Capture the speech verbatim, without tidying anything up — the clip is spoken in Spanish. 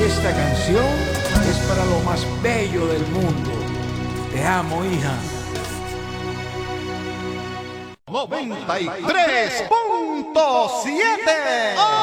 esta canción es para lo más bello del mundo. Te amo, hija. noventa y tres punto siete